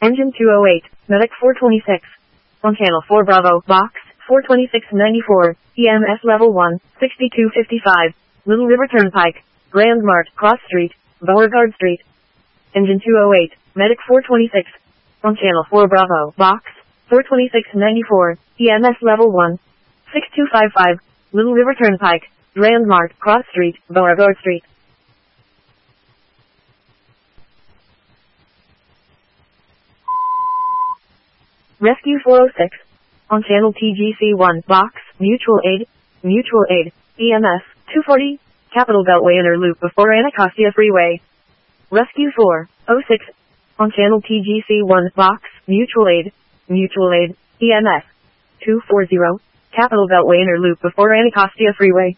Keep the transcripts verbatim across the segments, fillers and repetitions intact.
Engine two oh eight, Medic four twenty-six. On channel four Bravo, box, four twenty-six ninety-four, E M S level one, sixty-two fifty-five, Little River Turnpike, Grand Mart, Cross Street, Beauregard Street. Engine two oh eight, Medic four twenty-six. On channel four Bravo, box, four twenty-six ninety-four, E M S level one, sixty-two fifty-five, Little River Turnpike, Grand Mart, Cross Street, Beauregard Street. Rescue four oh six. On channel T G C one, box, Mutual Aid, Mutual Aid, E M S, two forty, Capital Beltway Inner Loop before Anacostia Freeway. Rescue four oh six. On channel T G C one, box, Mutual Aid, Mutual Aid, E M S, two forty, Capital Beltway Inner Loop before Anacostia Freeway.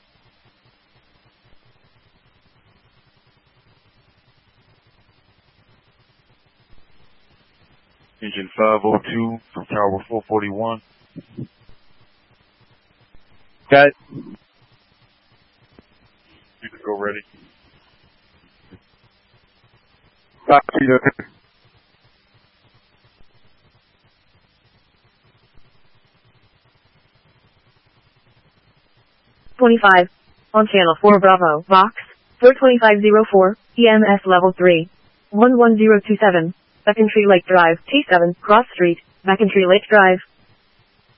Engine five oh two from Tower four forty-one. Got it. You can go ready. Copy that. twenty-five. On channel four Bravo, box, four twenty-five oh four, E M S level three, one one zero two seven, Beckentry Lake Drive, T seven, Cross Street, Beckentry Lake Drive.